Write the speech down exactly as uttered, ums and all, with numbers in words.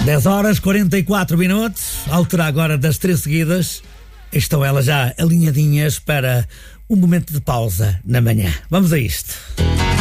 dez horas, quarenta e quatro minutos, à altura agora das três seguidas, estão elas já alinhadinhas para um momento de pausa na manhã. Vamos a isto.